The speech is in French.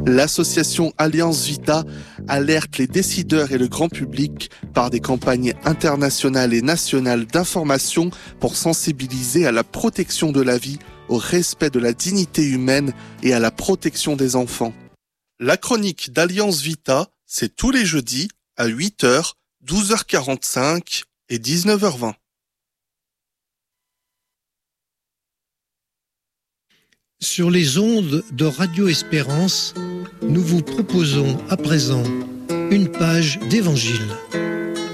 L'association Alliance Vita alerte les décideurs et le grand public par des campagnes internationales et nationales d'information pour sensibiliser à la protection de la vie, au respect de la dignité humaine et à la protection des enfants. La chronique d'Alliance Vita, c'est tous les jeudis à 8h, 12h45 et 19h20. Sur les ondes de Radio Espérance, nous vous proposons à présent une page d'Évangile.